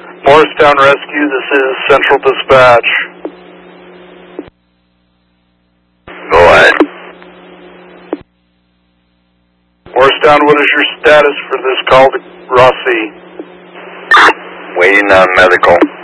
Morristown Rescue, this is Central Dispatch. Go ahead. Morristown, what is your status for this call to Rossi? Waiting on medical.